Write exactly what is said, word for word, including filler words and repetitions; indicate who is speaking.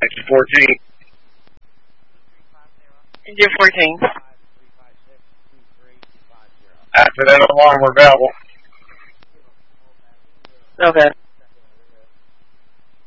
Speaker 1: Engine fourteen.
Speaker 2: Engine fourteen.
Speaker 1: After that alarm, we're available.
Speaker 2: Okay.